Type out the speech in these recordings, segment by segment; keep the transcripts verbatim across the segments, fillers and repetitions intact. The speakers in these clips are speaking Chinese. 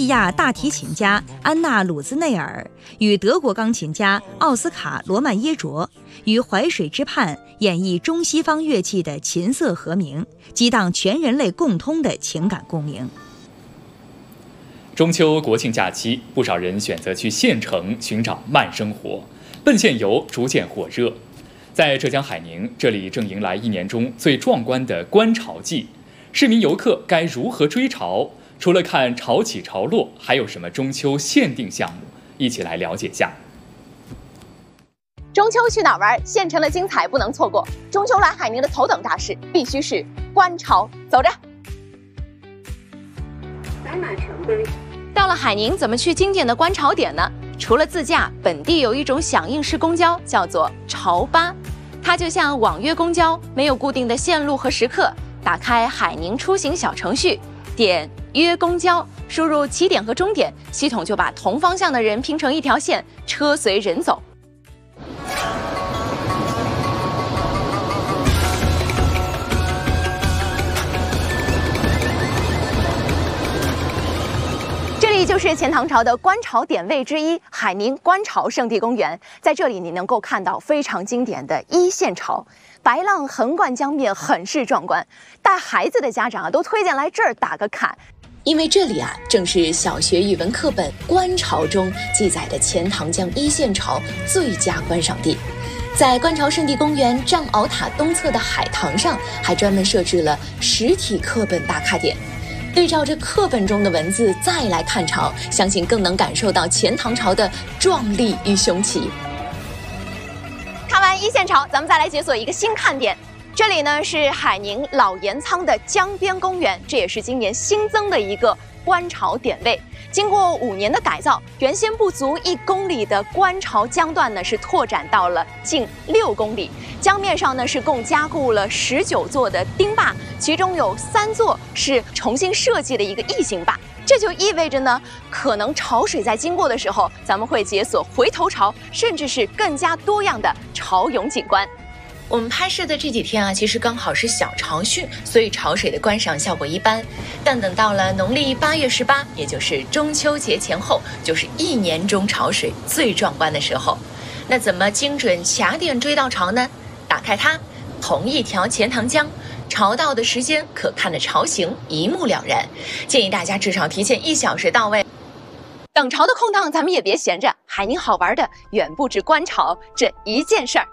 利亚大提琴家安娜·鲁兹内尔与德国钢琴家奥斯卡·罗曼耶卓于淮水之畔演绎中西方乐器的琴瑟和鸣，激荡全人类共通的情感共鸣。 中秋国庆假期，不少人选择去县城寻找慢生活，奔现游逐渐火热。在浙江海宁，这里正迎来一年中最壮观的观潮季，市民游客该如何追潮？除了看潮起潮落，还有什么中秋限定项目？一起来了解下。 中秋去哪儿玩？县城的精彩不能错过。中秋来海宁的头等大事必须是观潮，走着。白马城碑。到了海宁，怎么去经典的观潮点呢？除了自驾，本地有一种响应式公交，叫做潮巴。它就像网约公交，没有固定的线路和时刻。打开海宁出行小程序，点约公交，输入起点和终点，系统就把同方向的人拼成一条线，车随人走。这里就是钱塘潮的观潮点位之一——海宁观潮圣地公园。在这里，你能够看到非常经典的一线潮，白浪横贯江面，很是壮观。带孩子的家长啊，都推荐来这儿打个卡， 因为这里啊，正是小学语文课本《观潮》中记载的钱塘江一线潮最佳观赏地。在观潮圣地公园藏鳌塔东侧的海塘上，还专门设置了实体课本打卡点。对照着课本中的文字再来看潮，相信更能感受到钱塘潮的壮丽与雄奇。 看完一线潮，咱们再来解锁一个新看点。这里呢是海宁老盐仓的江边公园，这也是今年新增的一个观潮点位。经过五年的改造，原先不足一公里的观潮江段呢是拓展到了近六公里。江面上呢是共加固了十九座的钉坝，其中有三座是重新设计的一个异形坝。这就意味着呢，可能潮水在经过的时候，咱们会解锁回头潮，甚至是更加多样的潮涌景观。 我们拍摄的这几天啊，其实刚好是小潮汛，所以潮水的观赏效果一般。但等到了农历八月十八，也就是中秋节前后，就是一年中潮水最壮观的时候。那怎么精准卡点追到潮呢？打开它，同一条钱塘江，潮到的时间、可看的潮形一目了然。建议大家至少提前一小时到位。 等潮的空档，咱们也别闲着，海宁好玩的远不止观潮这一件事儿。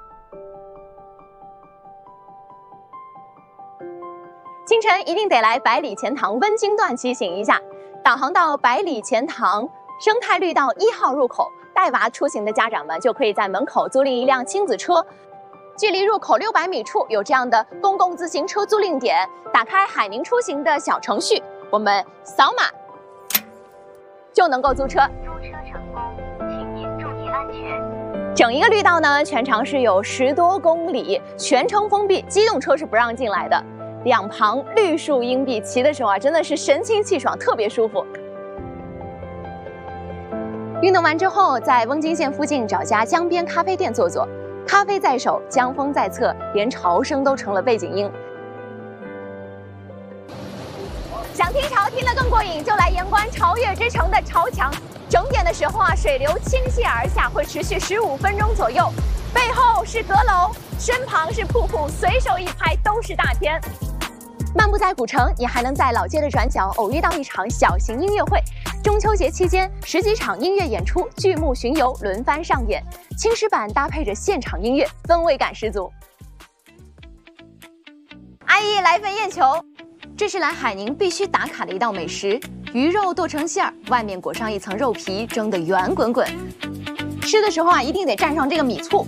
清晨一定得来百里钱塘温经段骑行一下。导航到百里钱塘生态绿道一号入口，带娃出行的家长们就可以在门口租赁一辆亲子车。距离入口六百米处有这样的公共自行车租赁点。打开海宁出行的小程序，我们扫码就能够租车。租车成功，请您注意安全。整一个绿道呢，全长是有十多公里，全程封闭，机动车是不让进来的。两旁绿树荫蔽，骑的时候啊，真的是神清气爽，特别舒服。运动完之后，在瓮津县附近找家江边咖啡店坐坐，咖啡在手，江风在侧，连潮声都成了背景音。想听潮听得更过瘾，就来盐官潮乐之城的潮墙。整点的时候啊，水流倾泻而下，会持续十五分钟左右。背后是阁楼，身旁是瀑布，随手一拍都是大天。漫步在古城，你还能在老街的转角偶遇到一场小型音乐会。中秋节期间，十几场音乐演出、剧目巡游轮番上演，青石板搭配着现场音乐，氛围感十足。阿姨，来份燕球。这是来海宁必须打卡的一道美食，鱼肉剁成馅儿，外面裹上一层肉皮，蒸得圆滚滚。吃的时候啊，一定得蘸上这个米醋，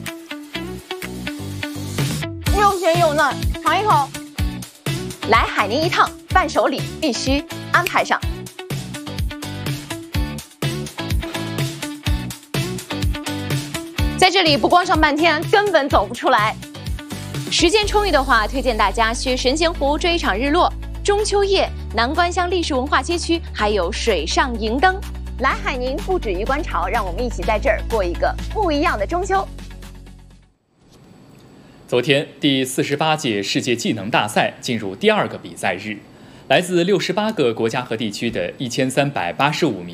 又咸又嫩，尝一口。来海宁一趟，伴手礼必须安排上。在这里不光上半天，根本走不出来。时间充裕的话，推荐大家去神仙湖追一场日落。中秋夜，南关乡历史文化街区还有水上银灯。来海宁不止于观潮，让我们一起在这儿过一个不一样的中秋。 昨天，第四十八届世界技能大赛进入第二个比赛日，来自六十八个国家和地区的一千三百八十五名